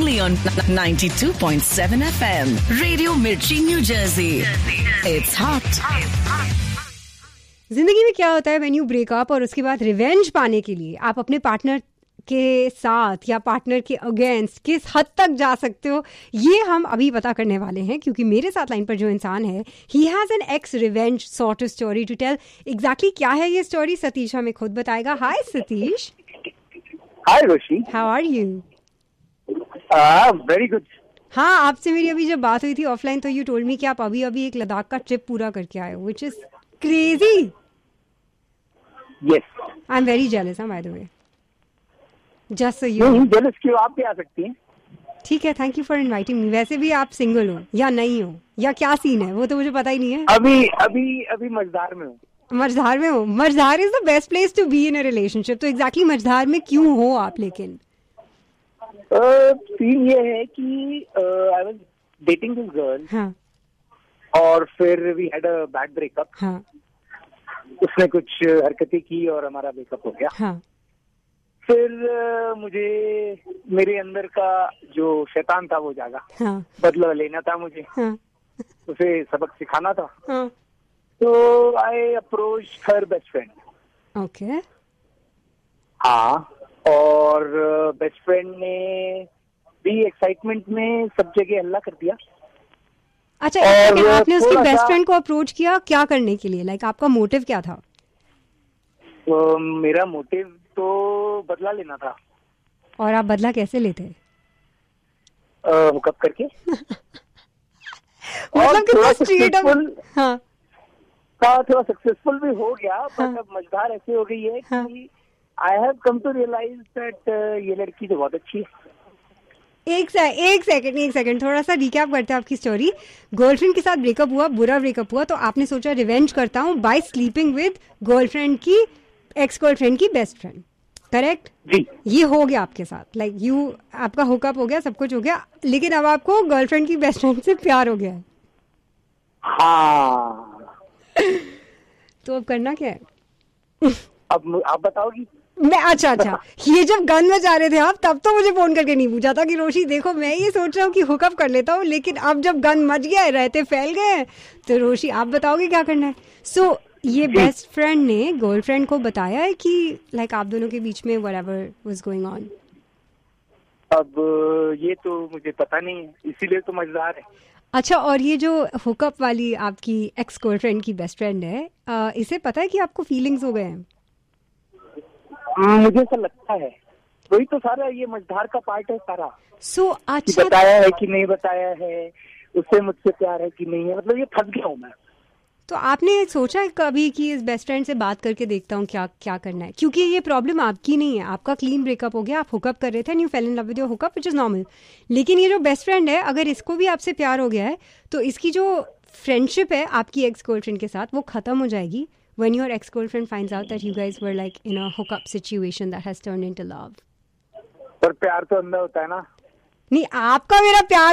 only on 92.7 FM. Radio Mirchi, New Jersey. It's hot. जिंदगी में क्या होता है व्हेन यू ब्रेक अप और उसके बाद रिवेंज पाने के लिए आप अपने पार्टनर के साथ या पार्टनर के अगेंस्ट किस हद तक जा सकते हो, ये हम अभी पता करने वाले हैं, क्योंकि मेरे साथ लाइन पर जो इंसान है he has an x revenge sort of story to tell. Exactly क्या है ये स्टोरी सतीश हमें खुद बताएगा. हाय सतीश. हाय रोशी. How are you? Very good. हाँ, आपसे मेरी अभी जब बात हुई थी ऑफलाइन तो यू टोल्ड मी कि आप अभी अभी एक लद्दाख का ट्रिप पूरा करके आए हो, which is crazy. Yes. I am very jealous by the way. Just so you. नहीं जेलस क्यों, आप भी आ सकती हैं. ठीक है, thank you for inviting me. वैसे भी आप सिंगल हो या नहीं हो या क्या सीन है वो तो मुझे पता ही नहीं है. अभी मझदार में हूँ. मझधार में हो? मझधार is the best place to be in a relationship. तो एग्जैक्टली मझधार में क्यों हो आप? लेकिन सीन ये है कि I was dating this girl. हाँ और फिर we had a bad breakup. हाँ उसने कुछ हरकतें की और हमारा ब्रेकअप हो गया. हाँ फिर मुझे मेरे अंदर का जो शैतान था वो जागा. हाँ बदला लेना था मुझे. हाँ उसे सबक सिखाना था. हाँ. तो I approach her best friend. Okay. हाँ. और बेस्ट फ्रेंड ने भी एक्साइटमेंट में सब जगह हल्ला कर दिया. अच्छा, और आपने उसकी थोड़ा बेस्ट सा- फ्रेंड को अप्रोच किया क्या करने के लिए? लाइक आपका मोटिव क्या था? मेरा मोटिव तो बदला लेना था. और आप बदला कैसे लेते? हुकअप करके. मतलब थोड़ा कितना स्ट्रेट अप. successful हाँ था, थोड़ा सक्सेसफुल भी हो गया. हाँ. बट अब मझधार ऐसी हो गई है हाँ. कि I have come to realise that ये लड़की तो बहुत अच्छी है. एक सेकंड थोड़ा सा रिकैप करते हैं आपकी स्टोरी. गर्लफ्रेंड के साथ ब्रेकअप हुआ, बुरा ब्रेकअप हुआ, तो आपने सोचा रिवेंज करता हूँ बाय स्लीपिंग विद गर्लफ्रेंड की एक्स गर्लफ्रेंड की बेस्ट फ्रेंड. करेक्ट? जी. ये हो गया आपके साथ. लाइक यू आपका हुकअप हो गया, सब कुछ हो गया, लेकिन अब आपको गर्लफ्रेंड की बेस्ट फ्रेंड से प्यार हो गया है. हाँ. तो अब करना क्या है? अब आप बताओगी. मैं अच्छा ये जब गन में जा रहे थे आप तब तो मुझे फोन करके नहीं पूछा था कि रोशी देखो मैं ये सोच रहा हूँ कि हुकअप कर लेता हूँ, लेकिन अब जब गन मच गया है, रहते फैल गए हैं, तो रोशी आप बताओगे क्या करना है. सो ये बेस्ट फ्रेंड ने गर्लफ्रेंड को बताया है कि लाइक आप दोनों के बीच में व्हाटएवर वाज गोइंग ऑन? अब ये तो मुझे पता नहीं है, इसीलिए तो मजेदार है. अच्छा, और ये जो हुकअप वाली आपकी एक्स गर्लफ्रेंड की बेस्ट फ्रेंड है, इसे पता है कि आपको फीलिंग्स हो गए हैं? मुझे ऐसा लगता है. वही तो सारा ये मझधार का पार्ट है सारा. सो कि अच्छा, बताया है कि नहीं बताया है, उससे मुझसे प्यार है कि नहीं है, मतलब ये फंस गया हूँ मैं. तो आपने सोचा है कभी कि इस बेस्ट फ्रेंड से बात करके देखता हूँ क्या क्या करना है? क्योंकि ये प्रॉब्लम आपकी नहीं है, आपका क्लीन ब्रेकअप हो गया, आप हुकअप कर रहे थे and you fail in love with your hookup which is normal. लेकिन ये जो बेस्ट फ्रेंड है, अगर इसको भी आपसे प्यार हो गया है तो इसकी जो फ्रेंडशिप है आपकी एक्स गर्लफ्रेंड के साथ वो खत्म हो जाएगी when your ex-girlfriend finds out that you guys were like in a hookup situation that has turned into love. पर प्यार तो अंदर होता है ना. नहीं, आपका मेरा प्यार